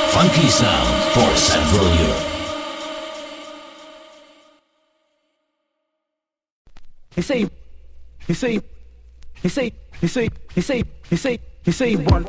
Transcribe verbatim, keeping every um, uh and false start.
Funky sound for Central Europe. He say, he say, he say, he say, he say, he say, he say one.